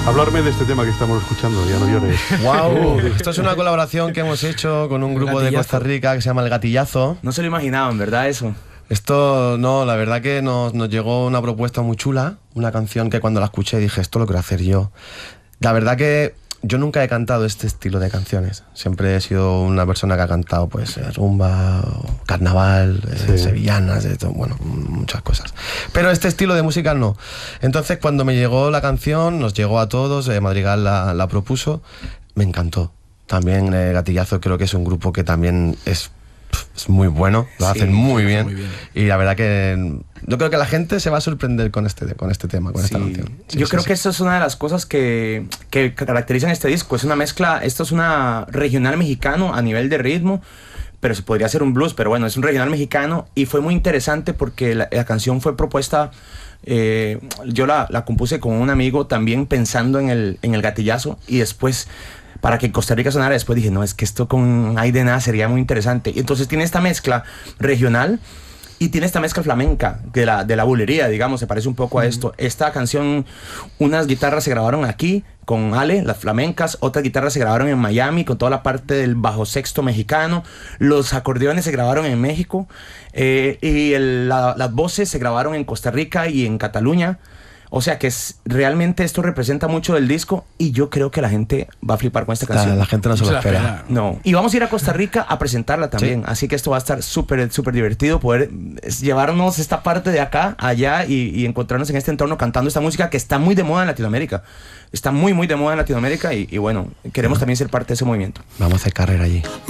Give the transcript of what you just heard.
Hablarme de este tema que estamos escuchando, Ya no llores. ¡Wow! Esto es una colaboración que hemos hecho con un grupo de Costa Rica que se llama El Gatillazo. No se lo imaginaban, ¿verdad, eso? Esto, no, la verdad que nos llegó una propuesta muy chula, una canción que cuando la escuché dije, esto lo quiero hacer yo. La verdad que yo nunca he cantado este estilo de canciones. Siempre he sido una persona que ha cantado pues rumba, carnaval, sevillanas, bueno, muchas cosas. Pero este estilo de música no. Entonces cuando me llegó la canción, nos llegó a todos, Madrigal la propuso, me encantó. También Gatillazo creo que es un grupo que también es muy bueno, lo hacen muy bien. Y la verdad que yo creo que la gente se va a sorprender con este tema, con esta canción. Yo creo que esto es una de las cosas que caracterizan este disco. Es una mezcla, esto es una regional mexicano a nivel de ritmo, pero se podría hacer un blues, pero bueno, es un regional mexicano y fue muy interesante porque la canción fue propuesta, yo la compuse con un amigo también pensando en el Gatillazo y después para que Costa Rica sonara, después dije, no, es que esto con Ay de Nada sería muy interesante. Y entonces tiene esta mezcla regional y tiene esta mezcla flamenca de la bulería, digamos, se parece un poco a esto. Esta canción, unas guitarras se grabaron aquí con Ale, las flamencas, otras guitarras se grabaron en Miami con toda la parte del bajo sexto mexicano, los acordeones se grabaron en México y las voces se grabaron en Costa Rica y en Cataluña. O sea que realmente esto representa mucho del disco y yo creo que la gente va a flipar con esta canción. La gente no se lo espera. No. Y vamos a ir a Costa Rica a presentarla también. Sí. Así que esto va a estar súper divertido poder llevarnos esta parte de acá, allá y encontrarnos en este entorno cantando esta música que está muy de moda en Latinoamérica. Está muy de moda en Latinoamérica y bueno, queremos también ser parte de ese movimiento. Vamos a hacer carrera allí.